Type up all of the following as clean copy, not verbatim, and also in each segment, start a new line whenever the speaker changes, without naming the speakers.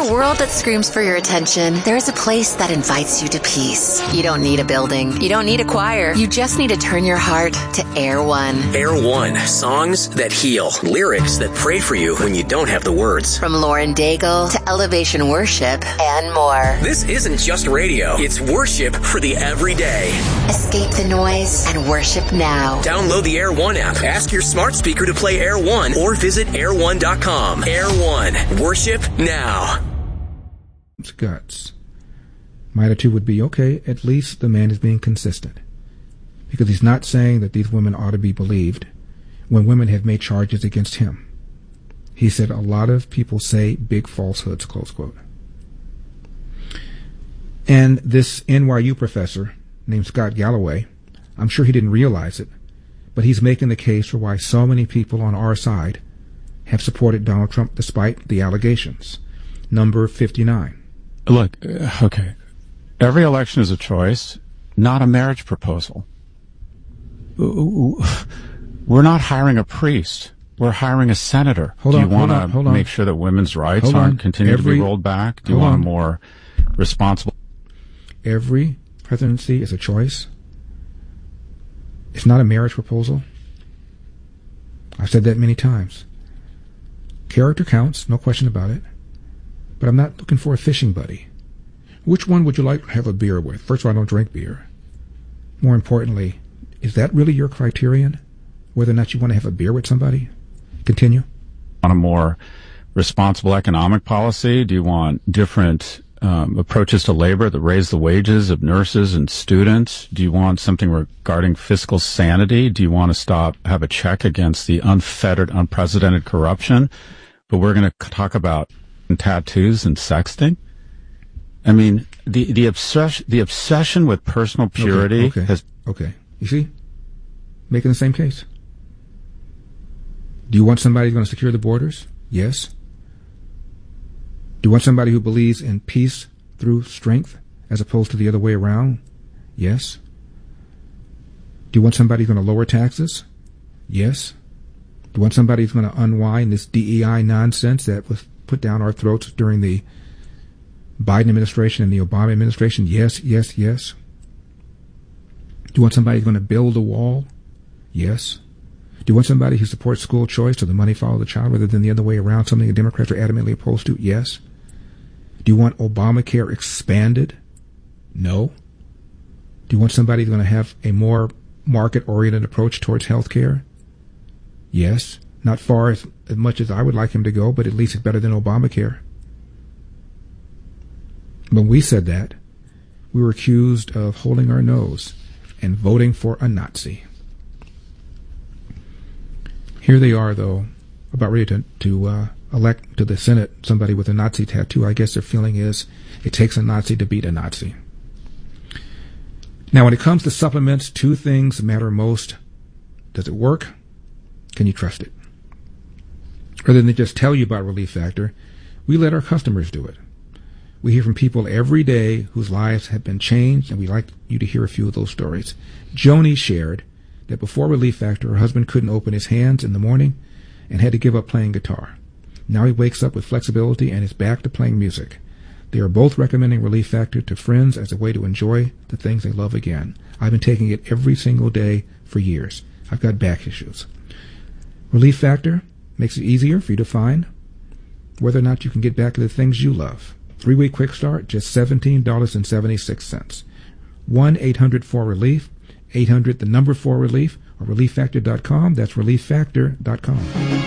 a world that screams for your attention, there is a place that invites you to peace. You don't need a building. You don't need a choir. You just need to turn your heart to Air One.
Air One. Songs that heal. Lyrics that pray for you when you don't have the words.
From Lauren Daigle to Elevation Worship and more.
This isn't just radio. It's worship for the everyday.
Escape the noise and worship now.
Download the Air One app. Ask your smart speaker to play Air One or visit air1.com. Air One. Worship now.
Guts. My attitude would be, okay, at least the man is being consistent. Because he's not saying that these women ought to be believed when women have made charges against him. He said a lot of people say big falsehoods, close quote. And this NYU professor named Scott Galloway, I'm sure he didn't realize it, but he's making the case for why so many people on our side have supported Donald Trump despite the allegations. Number 59.
Look, okay, every election is a choice, not a marriage proposal. We're not hiring a priest. We're hiring a senator.
Do you want
to make sure that women's rights aren't continue to be rolled back? Do you want a more responsible...
Every presidency is a choice. It's not a marriage proposal. I've said that many times. Character counts, no question about it. But I'm not looking for a fishing buddy. Which one would you like to have a beer with? First of all, I don't drink beer. More importantly, is that really your criterion? Whether or not you want to have a beer with somebody? Continue.
On a more responsible economic policy? Do you want different approaches to labor that raise the wages of nurses and students? Do you want something regarding fiscal sanity? Do you want to have a check against the unfettered, unprecedented corruption? But we're going to talk about tattoos and sexting? I mean, the obsession with personal purity has...
Okay. You see? Making the same case. Do you want somebody who's going to secure the borders? Yes. Do you want somebody who believes in peace through strength as opposed to the other way around? Yes. Do you want somebody who's going to lower taxes? Yes. Do you want somebody who's going to unwind this DEI nonsense that was put down our throats during the Biden administration and the Obama administration? Yes, yes, yes. Do you want somebody who's going to build a wall? Yes. Do you want somebody who supports school choice so the money follow the child rather than the other way around, something the Democrats are adamantly opposed to? Yes. Do you want Obamacare expanded? No. Do you want somebody who's going to have a more market-oriented approach towards health care? Yes. Not far as much as I would like him to go, but at least it's better than Obamacare. When we said that, we were accused of holding our nose and voting for a Nazi. Here they are, though, about ready to elect to the Senate somebody with a Nazi tattoo. I guess their feeling is it takes a Nazi to beat a Nazi. Now, when it comes to supplements, two things matter most. Does it work? Can you trust it? Rather than just tell you about Relief Factor, we let our customers do it. We hear from people every day whose lives have been changed, and we'd like you to hear a few of those stories. Joni shared that before Relief Factor, her husband couldn't open his hands in the morning and had to give up playing guitar. Now he wakes up with flexibility and is back to playing music. They are both recommending Relief Factor to friends as a way to enjoy the things they love again. I've been taking it every single day for years. I've got back issues. Relief Factor makes it easier for you to find whether or not you can get back to the things you love. 3-week quick start, just $17.76. 1-800-4-RELIEF, 800 the number 4-RELIEF, or ReliefFactor.com. That's ReliefFactor.com.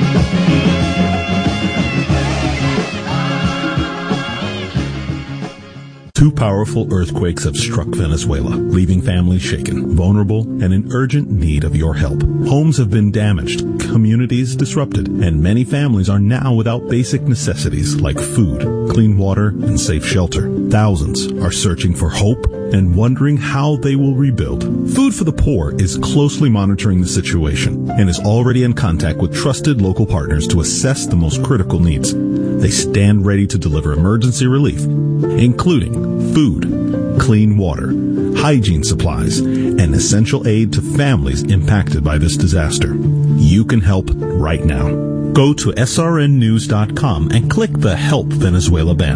Two powerful earthquakes have struck Venezuela, leaving families shaken, vulnerable, and in urgent need of your help. Homes have been damaged, communities disrupted, and many families are now without basic necessities like food, clean water, and safe shelter. Thousands are searching for hope and wondering how they will rebuild. Food for the Poor is closely monitoring the situation and is already in contact with trusted local partners to assess the most critical needs. They stand ready to deliver emergency relief, including food, clean water, hygiene supplies, and essential aid to families impacted by this disaster. You can help right now. Go to srnnews.com and click the Help Venezuela banner.